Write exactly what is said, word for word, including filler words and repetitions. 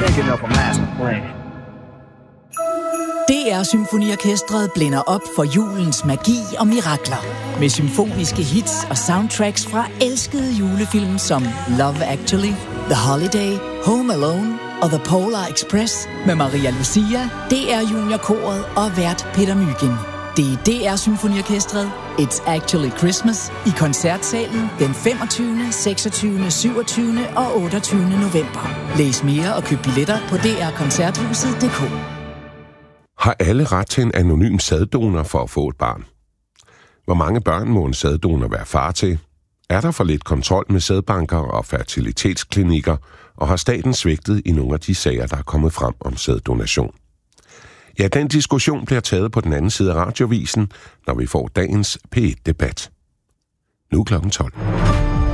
thinking of a master plan. D R Symfoniorkestret blænder op for julens magi og mirakler. Med symfoniske hits og soundtracks fra elskede julefilm som Love Actually, The Holiday, Home Alone og The Polar Express med Maria Lucia, D R Juniorkoret og vært Peter Mygind. Det er D R Symfoniorkestret It's Actually Christmas i koncertsalen den femogtyvende, seksogtyvende, syvogtyvende og otteogtyvende november. Læs mere og køb billetter på d r koncerthuset punktum d k. Har alle ret til en anonym sæddonor for at få et barn? Hvor mange børn må en sæddonor være far til? Er der for lidt kontrol med sædbanker og fertilitetsklinikker, og har staten svigtet i nogle af de sager, der er kommet frem om sæddonation? Ja, den diskussion bliver taget på den anden side af radiovisen, når vi får dagens P et-debat. Nu klokken tolv.